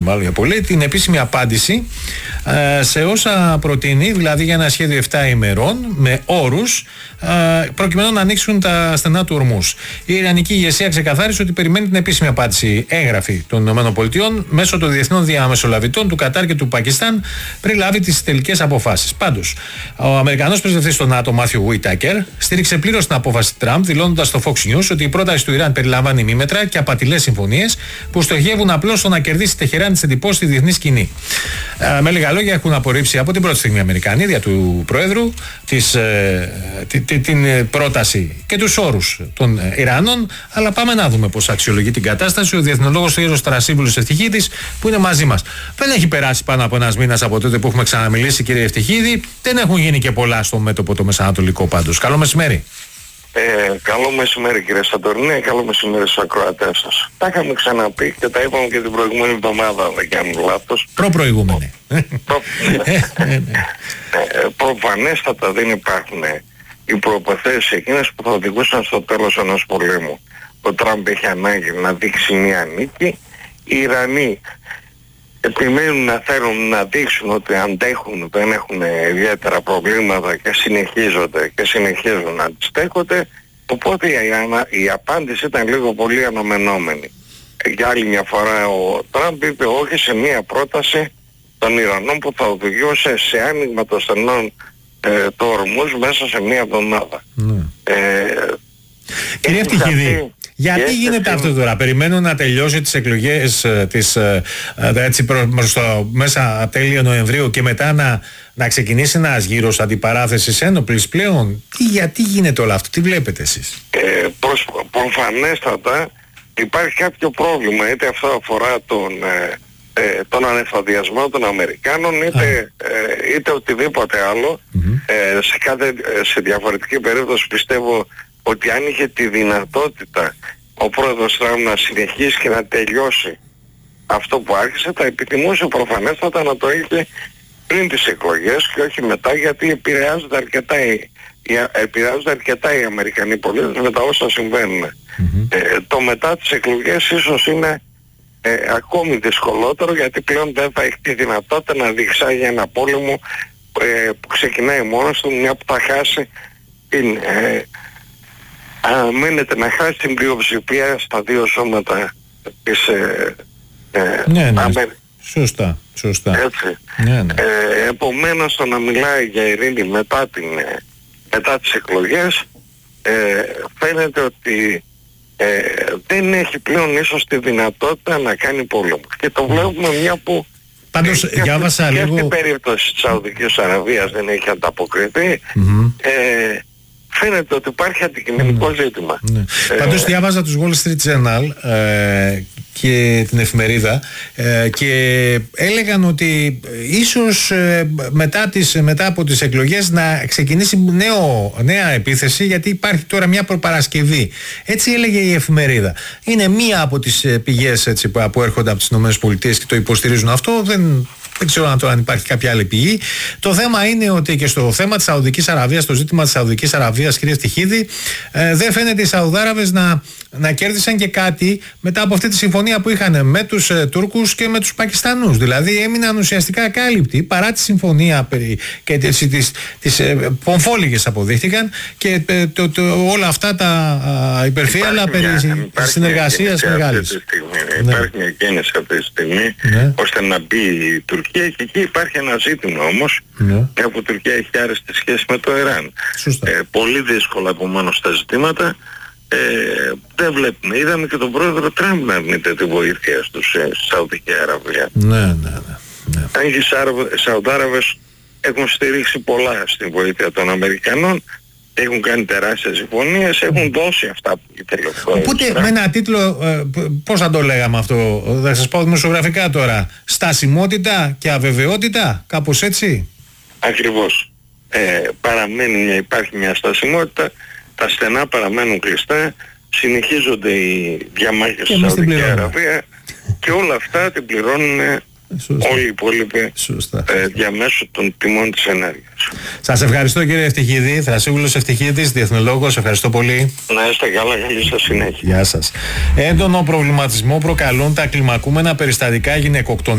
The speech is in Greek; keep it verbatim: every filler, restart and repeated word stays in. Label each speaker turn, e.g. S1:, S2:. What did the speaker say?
S1: μάλλον για πολύ, την επίσημη απάντηση ε, σε όσα προτείνει, δηλαδή για ένα σχέδιο επτά ημερών με όρους ε, προκειμένου να ανοίξουν τα στενά του Ορμούς. Η Ιρανική ηγεσία ξεκαθάρισε ότι περιμένει την επίσημη απάντηση έγγραφη των ΗΠΑ μέσω των διεθνών διαμεσολαβητών του Κατάρ και του Πακιστάν πριν λάβει τις τελικές αποφάσεις. Πάντως, ο Αμερικανός πρεσβευτής στο ΝΑΤΟ, Μάθιου Γουίτακερ, στήριξε πλήρως την απόφαση Τραμπ, δηλώνοντας στο Fox News ότι η πρόταση του Ιράν περιλαμβάνει μήμετρα και απατηλές συμφωνίες που στοχεύουν απλώς στο να κερδίσει η Τεχεράνη τις εντυπώσεις στη διεθνή σκηνή. Ε, με λίγα λόγια, έχουν απορρίψει από την πρώτη στιγμή οι Αμερικανοί, δια του Προέδρου, της, ε, τη, τη, την πρόταση και τους όρους των Ιρανών. Αλλά πάμε να δούμε πώς αξιολογεί την κατάσταση ο διεθνολόγος Ιέρος Τρασίβουλος Ευτυχίδης, που είναι μαζί μας. Δεν έχει περάσει πάνω από ένας μήνας από τότε που έχουμε ξαναμιλήσει, κύριε Ευτυχίδη. Δεν έχουν γίνει και πολλά στο μέτωπο το μεσανατολικό πάντως. Καλό μεσημέρι.
S2: Ε, καλό μεσημέρι, κύριε Σαντορνή, καλό μεσημέρι στους ακροατές σας. Τα είχαμε ξαναπεί και τα είπαμε και την προηγούμενη εβδομάδα, δεν κάνω λάθος.
S1: Προπροηγούμενη.
S2: Προ, ε, προφανέστατα δεν υπάρχουν οι προϋποθέσεις εκείνες που θα οδηγούσαν στο τέλος ενός πολέμου. Ο Τραμπ έχει ανάγκη να δείξει μια νίκη. Οι Ιρανοί επιμένουν να θέλουν να δείξουν ότι αντέχουν, δεν έχουν ιδιαίτερα προβλήματα και συνεχίζονται και συνεχίζουν να αντιστέκονται. Οπότε η, ανα, η απάντηση ήταν λίγο πολύ αναμενόμενη. Για άλλη μια φορά ο Τραμπ είπε όχι σε μια πρόταση των Ιρανών που θα οδηγούσε σε άνοιγμα των στενών ε, του Ορμούς μέσα σε μια εβδομάδα. Mm. Ε,
S1: Κύριε Ευτυχίδη, γιατί γίνεται αυτό τώρα? Περιμένουν να τελειώσει τις εκλογές της, έτσι, προς το μέσα τέλειο Νοεμβρίου και μετά να, να ξεκινήσει ένας γύρος αντιπαράθεσης ένοπλης πλέον? Τι, γιατί γίνεται όλο αυτό, τι βλέπετε εσείς?
S2: Ε, προς, προφανέστατα υπάρχει κάποιο πρόβλημα, είτε αυτό αφορά τον, ε, τον ανεφοδιασμό των Αμερικάνων, είτε, ε, είτε οτιδήποτε άλλο. Mm-hmm. Ε, σε, κάθε, σε διαφορετική περίπτωση πιστεύω ότι αν είχε τη δυνατότητα ο πρόεδρος Τραμπ να συνεχίσει και να τελειώσει αυτό που άρχισε, θα επιθυμούσε προφανέστατα να το είχε πριν τις εκλογές και όχι μετά, γιατί επηρεάζονται αρκετά οι, οι, επηρεάζονται αρκετά οι Αμερικανοί πολίτες με τα όσα συμβαίνουν. Mm-hmm. Ε, το μετά τις εκλογές ίσως είναι ε, ακόμη δυσκολότερο, γιατί πλέον δεν θα έχει τη δυνατότητα να διεξάγει ένα πόλεμο ε, που ξεκινάει μόνος του, μια που θα χάσει την... Ε, αναμένεται να χάσει την πλειοψηφία στα δύο σώματα της ε, ε,
S1: ναι, ναι. Αμερ... Σωστά, σωστά.
S2: Έτσι.
S1: Ναι, ναι.
S2: Ε, επομένως το να μιλάει για ειρήνη μετά, την, μετά τις εκλογές ε, φαίνεται ότι ε, δεν έχει πλέον ίσως τη δυνατότητα να κάνει πόλεμο. Και το βλέπουμε μια που
S1: πάντως,
S2: ε,
S1: διάβασα
S2: και
S1: λίγο...
S2: στην περίπτωση της Σαουδικής Αραβίας δεν έχει ανταποκριθεί.
S1: Mm-hmm.
S2: Ε, φαίνεται ότι υπάρχει αντικειμενικό ζήτημα.
S1: Ναι. Ε, Πάντως διάβαζα τους Wall Street Journal ε, και την εφημερίδα ε, και έλεγαν ότι ίσως ε, μετά, τις, μετά από τις εκλογές να ξεκινήσει νέο, νέα επίθεση, γιατί υπάρχει τώρα μια προπαρασκευή. Έτσι έλεγε η εφημερίδα. Είναι μία από τις πηγές, έτσι, που έρχονται από τις ΗΠΑ και το υποστηρίζουν αυτό. Δεν... Δεν ξέρω αν τώρα αν υπάρχει κάποια άλλη πηγή. Το θέμα είναι ότι και στο θέμα της Σαουδικής Αραβίας, το ζήτημα της Σαουδικής Αραβίας, κύριε Ευτυχίδη, ε, δεν φαίνεται οι Σαουδάραβες να, να κέρδισαν και κάτι μετά από αυτή τη συμφωνία που είχαν με τους ε, Τούρκους και με τους Πακιστανούς. Δηλαδή έμειναν ουσιαστικά ακάλυπτοι παρά τη συμφωνία περί, και τις, τις, τις ε, πομφόλιγες αποδείχτηκαν και ε, το, το, όλα αυτά τα ε, υπερφύαλα περί συνεργασίας μεγάλης.
S2: Ναι. Υπάρχει μια κίνηση αυτή τη στιγμή, ναι, ώστε να μπει η Τουρκία. Και εκεί υπάρχει ένα ζήτημα όμως, ναι, που η Τουρκία έχει άρρηστη σχέση με το Ιράν. Ε, πολύ δύσκολα επομένως τα ζητήματα. Ε, δεν βλέπουμε. Είδαμε και τον πρόεδρο Τραμπ να αρνείται τη βοήθεια στους ε, στη Σαουδική Αραβία.
S1: Ναι, ναι, ναι, ναι.
S2: Αν και οι Σαουδάραβες έχουν στηρίξει πολλά στη βοήθεια των Αμερικανών, έχουν κάνει τεράστιες συμφωνίες, έχουν δώσει αυτά που ήθελε.
S1: Οπότε με ένα τίτλο, ε, πώς θα το λέγαμε αυτό, θα σας πω δημοσιογραφικά τώρα, στασιμότητα και αβεβαιότητα, κάπως έτσι.
S2: Ακριβώς. Ε, παραμένει, υπάρχει μια στασιμότητα, τα στενά παραμένουν κλειστά, συνεχίζονται οι διαμάχες στη Σαουδική Αραβία και όλα αυτά την πληρώνουν όλοι οι υπόλοιποι ε, διαμέσου των τιμών της ενέργειας.
S1: Σας ευχαριστώ, κύριε Ευτυχίδη, Θρασίβουλος Ευτυχίδης, διεθνολόγος, ευχαριστώ πολύ.
S2: Να είστε καλά, καλή σας συνέχεια.
S1: Γεια σας. Έντονο προβληματισμό προκαλούν τα κλιμακούμενα περιστατικά γυναικοκτονίας